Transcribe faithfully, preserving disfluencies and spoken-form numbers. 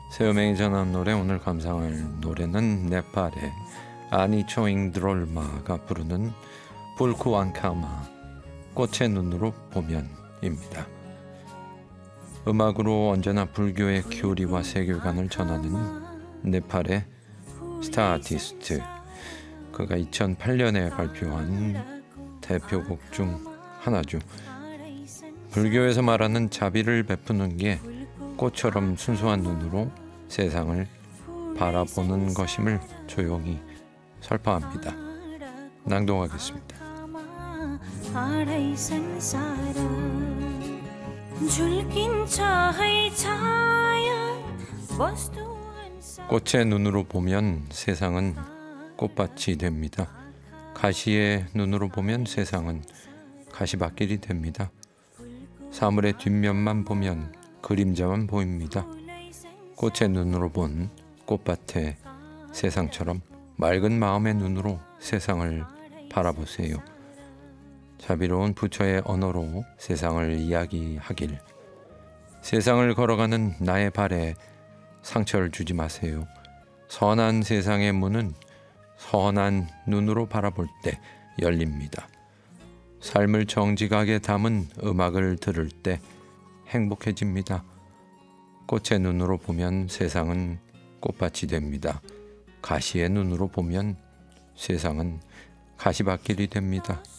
세음행이 전한 노래. 오늘 감상할 노래는 네팔의 아니 초잉드롤마가 부르는 불쿠안카마 꽃의 눈으로 보면입니다. 음악으로 언제나 불교의 교리와 세계관을 전하는 네팔의 스타 아티스트. 그가 이천팔 년에 발표한 대표곡 중 하나죠. 불교에서 말하는 자비를 베푸는 게 꽃처럼 순수한 눈으로 세상을 바라보는 것임을 조용히 설파합니다. 낭독하겠습니다. 꽃의 눈으로 보면 세상은 꽃밭이 됩니다. 가시의 눈으로 보면 세상은 가시밭길이 됩니다. 사물의 뒷면만 보면 그림자만 보입니다. 꽃의 눈으로 본 꽃밭의 세상처럼 맑은 마음의 눈으로 세상을 바라보세요. 자비로운 부처의 언어로 세상을 이야기하길. 세상을 걸어가는 나의 발에 상처를 주지 마세요. 선한 세상의 문은 선한 눈으로 바라볼 때 열립니다. 삶을 정직하게 담은 음악을 들을 때 행복해집니다. 꽃의 눈으로 보면 세상은 꽃밭이 됩니다. 가시의 눈으로 보면 세상은 가시밭길이 됩니다.